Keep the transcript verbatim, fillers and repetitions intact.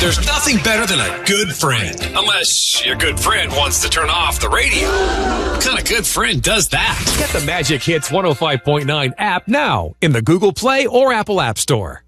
There's nothing better than a good friend. Unless your good friend wants to turn off the radio. What kind of good friend does that? Get the Magic Hits one oh five point nine app now in the Google Play or Apple App Store.